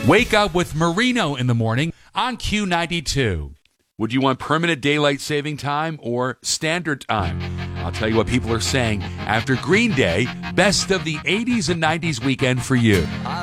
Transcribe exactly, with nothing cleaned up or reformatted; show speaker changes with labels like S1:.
S1: Wake up with Marino in the morning on Q ninety-two. Would you want permanent daylight saving time or standard time? I'll tell you what people are saying after Green Day, best of the eighties and nineties weekend for you.